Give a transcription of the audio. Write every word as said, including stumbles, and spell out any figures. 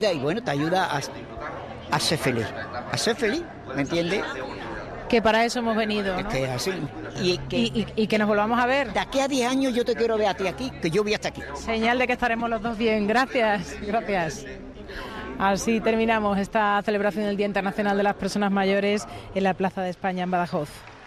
Y bueno, te ayuda a, a ser feliz, a ser feliz, ¿me entiendes? Que para eso hemos venido, ¿no? Es que es así. Y que, y, y, y que nos volvamos a ver. De aquí a diez años yo te quiero ver a ti aquí, que yo voy hasta aquí. Señal de que estaremos los dos bien. Gracias, gracias. Así terminamos esta celebración del Día Internacional de las Personas Mayores en la Plaza de España en Badajoz.